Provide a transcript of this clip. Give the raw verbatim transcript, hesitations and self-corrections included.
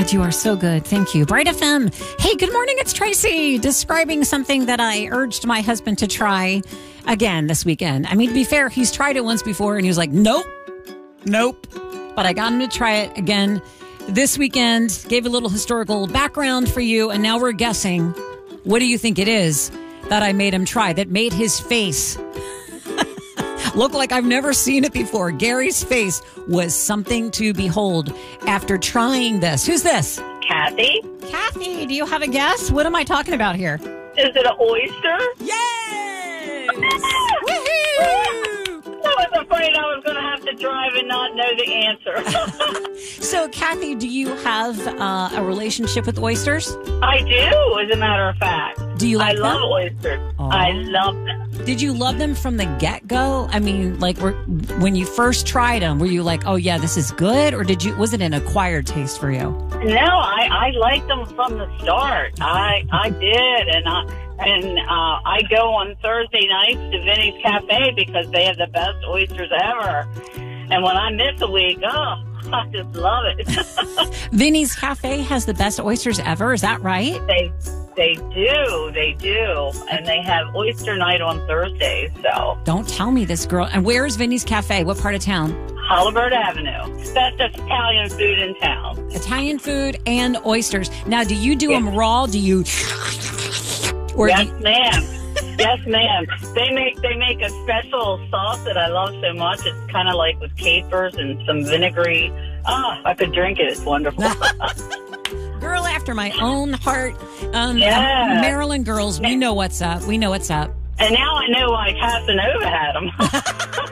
God, you are so good. Thank you. Bright F M. Hey, good morning. It's Tracy describing something that I urged my husband to try again this weekend. I mean, to be fair, he's tried it once before and he was like, nope, nope. But I got him to try it again this weekend, gave a little historical background for you, and now we're guessing. What do you think it is that I made him try that made his face look like I've never seen it before? Gary's face was something to behold after trying this. Who's this? Kathy? Kathy, do you have a guess? What am I talking about here? Is it an oyster? Yes! Woohoo! I was afraid I was going to have to drive and not know the answer. So, Kathy, do you have uh, a relationship with oysters? I do, as a matter of fact. Do you like I them? love oysters. Aw. I love them. Did you love them from the get-go? I mean, like, were, when you first tried them, were you like, oh, yeah, this is good? Or did you? Was it an acquired taste for you? No, I, I liked them from the start. I I did, and I and uh, I go on Thursday nights to Vinny's Cafe because they have the best oysters ever. And when I miss a week, oh, I just love it. Vinny's Cafe has the best oysters ever. Is that right? They they do, they do, and they have oyster night on Thursdays. So Don't tell me this, girl. And where is Vinny's Cafe? What part of town? Holabird Avenue, best Italian food in town. Italian food and oysters. Now, do you do them raw? Do you? Or Yes, do you- ma'am. Yes, ma'am. They make they make a special sauce that I love so much. It's kind of like with capers and some vinegary. Ah, I could drink it. It's wonderful. Girl after my own heart. Um, Yeah. Maryland girls, we know what's up. We know what's up. And now I know why Casanova had them.